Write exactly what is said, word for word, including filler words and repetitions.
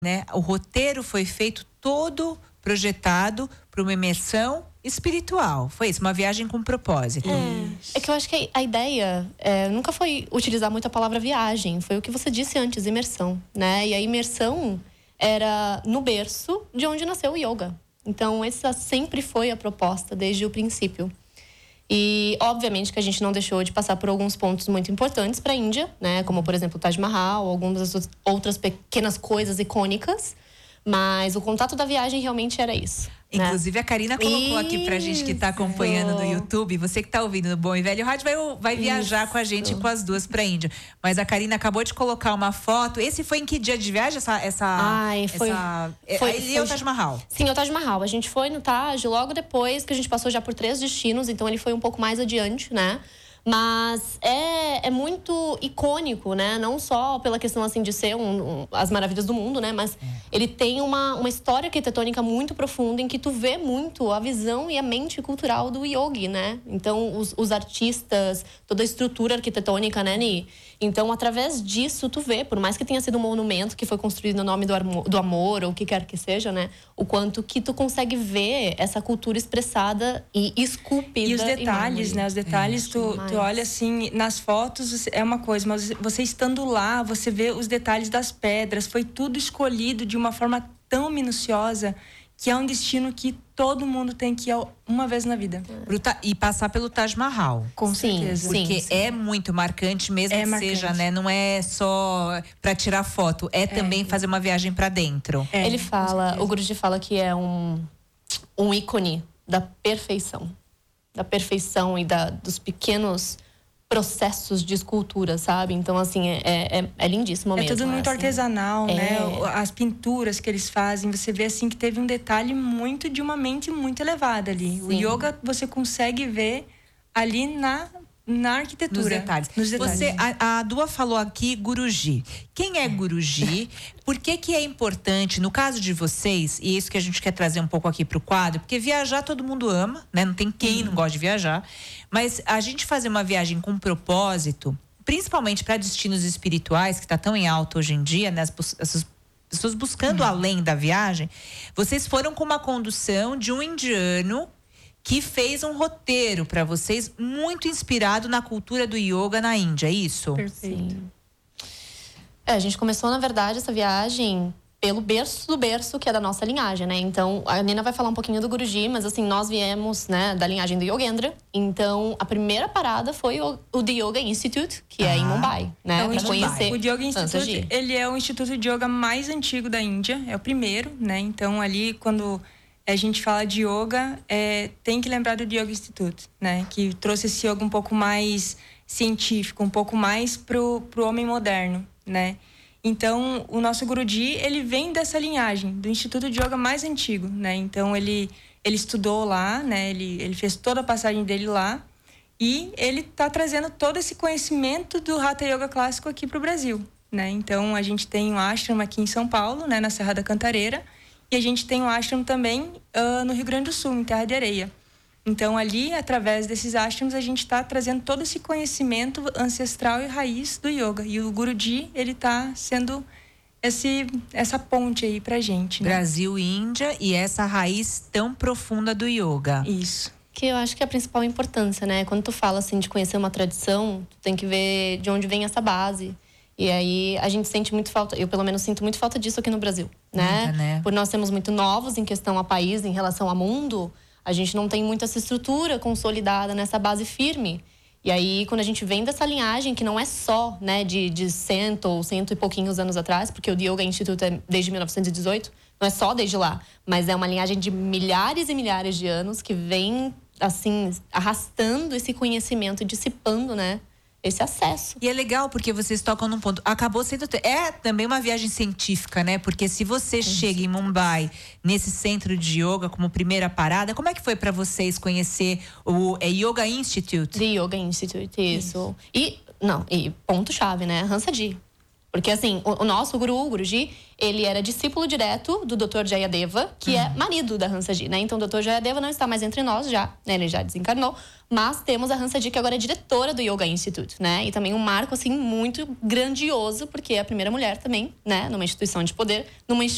né? O roteiro foi feito todo projetado para uma imersão espiritual. Foi isso, uma viagem com propósito. É, é que eu acho que a ideia é, nunca foi utilizar muito a palavra viagem. Foi o que você disse antes, imersão, né? E a imersão era no berço de onde nasceu o yoga. Então, essa sempre foi a proposta, desde o princípio. E, obviamente, que a gente não deixou de passar por alguns pontos muito importantes para a Índia, né? Como, por exemplo, o Taj Mahal, algumas outras pequenas coisas icônicas. Mas o contato da viagem realmente era isso. Inclusive, né? a Karina colocou isso. aqui pra gente que tá acompanhando no YouTube. Você que tá ouvindo no Bom e Velho Rádio vai, vai viajar isso. com a gente, com as duas pra Índia. Mas a Karina acabou de colocar uma foto. Esse foi em que dia de viagem? Essa, essa, Ai, foi, essa, foi, ele é o Taj Mahal? Sim, é o Taj Mahal. A gente foi no Taj logo depois que a gente passou já por três destinos. Então, ele foi um pouco mais adiante, né? Mas é, é muito icônico, né? Não só pela questão, assim, de ser um, um, as maravilhas do mundo, né? Mas é. ele tem uma, uma história arquitetônica muito profunda em que tu vê muito a visão e a mente cultural do yogi, né? Então, os, os artistas, toda a estrutura arquitetônica, né, Ni? Então, através disso, tu vê, por mais que tenha sido um monumento que foi construído no nome do, armo, do amor, ou o que quer que seja, né? O quanto que tu consegue ver essa cultura expressada e esculpida. E os detalhes, né? Os detalhes, é, tu, tu olha assim, nas fotos é uma coisa, mas você estando lá, você vê os detalhes das pedras. Foi tudo escolhido de uma forma tão minuciosa que é um destino que todo mundo tem que ir uma vez na vida. E passar pelo Taj Mahal. Com sim, certeza. Porque sim, sim. é muito marcante, mesmo é que marcante. seja, né? Não é só pra tirar foto, é, é. também fazer uma viagem pra dentro. É, ele fala, o Guruji fala que é um, um ícone da perfeição. Da perfeição e da, dos pequenos processos de escultura, sabe? Então, assim, é, é, é lindíssimo mesmo. É tudo muito assim. artesanal, é. né? As pinturas que eles fazem, você vê, assim, que teve um detalhe muito de uma mente muito elevada ali. Sim. O yoga, você consegue ver ali na, na arquitetura. Nos detalhes. Nos detalhes. Você, a, a Dua falou aqui Guruji. Quem é Guruji? Por que que é importante, no caso de vocês, e é isso que a gente quer trazer um pouco aqui pro quadro, porque viajar todo mundo ama, né? Não tem quem não gosta de viajar. Mas a gente fazer uma viagem com propósito, principalmente para destinos espirituais, que tá tão em alta hoje em dia, né? As, as pessoas buscando uhum. além da viagem. Vocês foram com uma condução de um indiano que fez um roteiro para vocês muito inspirado na cultura do yoga na Índia, é isso? Perfeito. É, a gente começou, na verdade, essa viagem pelo berço do berço, que é da nossa linhagem, né? Então, a Nina vai falar um pouquinho do Guruji, mas assim, nós viemos, né, da linhagem do Yogendra. Então, a primeira parada foi o, o The Yoga Institute, que ah, é em Mumbai, né? É pra conhecer. O Yoga Institute, ele é o instituto de yoga mais antigo da Índia, é o primeiro, né? Então, ali, quando a gente fala de yoga, é, tem que lembrar do Yoga Institute, né? Que trouxe esse yoga um pouco mais científico, um pouco mais pro, pro homem moderno, né? Então, o nosso Guruji, ele vem dessa linhagem, do Instituto de Yoga mais antigo, né? Então, ele, ele estudou lá, né? Ele, ele fez toda a passagem dele lá. E ele está trazendo todo esse conhecimento do Hatha Yoga clássico aqui para o Brasil, né? Então, a gente tem um ashram aqui em São Paulo, né? Na Serra da Cantareira. E a gente tem um ashram também uh, no Rio Grande do Sul, em Terra de Areia. Então, ali, através desses ashrams, a gente está trazendo todo esse conhecimento ancestral e raiz do yoga. E o Guruji, ele está sendo esse, essa ponte aí pra gente, né? Brasil e Índia e essa raiz tão profunda do yoga. Isso. Que eu acho que é a principal importância, né? Quando tu fala, assim, de conhecer uma tradição, tu tem que ver de onde vem essa base. E aí, a gente sente muito falta, eu pelo menos sinto muito falta disso aqui no Brasil, né? Muita, né? Por nós sermos muito novos em questão a país, em relação ao mundo, a gente não tem muito essa estrutura consolidada nessa base firme. E aí, quando a gente vem dessa linhagem, que não é só, né, de, de cento ou cento e pouquinhos anos atrás, porque o Yoga Institute é desde mil novecentos e dezoito, não é só desde lá, mas é uma linhagem de milhares e milhares de anos que vem, assim, arrastando esse conhecimento, dissipando, né, esse acesso. E é legal porque vocês tocam num ponto. Acabou sendo. É também uma viagem científica, né? Porque se você é chega em Mumbai, nesse centro de yoga, como primeira parada, como é que foi para vocês conhecer o é, Yoga Institute? The Yoga Institute, isso. isso. E, não, e ponto-chave, né? Hansaji. Porque, assim, o, o nosso guru, o Guruji, ele era discípulo direto do doutor Jayadeva, que uhum. é marido da Hansaji, né? Então, o doutor Jayadeva não está mais entre nós já, né? Ele já desencarnou. Mas temos a Hansaji, que agora é diretora do Yoga Institute, né? E também um marco, assim, muito grandioso, porque é a primeira mulher também, né? Numa instituição de poder, numa